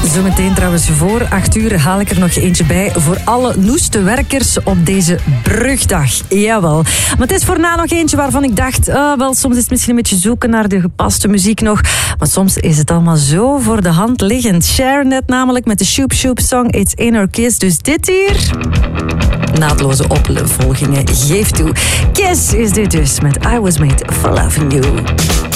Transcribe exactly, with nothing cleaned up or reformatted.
Zometeen trouwens voor acht uur haal ik er nog eentje bij voor alle noeste werkers op deze brugdag. Jawel. Maar het is voor na nog eentje waarvan ik dacht, uh, wel, soms is het misschien een beetje zoeken naar de gepaste muziek nog. Maar soms is het allemaal zo voor de hand liggend. Cher net namelijk met de Shoop Shoop song It's In Our Kiss. Dus dit hier... naadloze opvolgingen, geef toe. Kiss is dit dus met I Was Made For Loving You.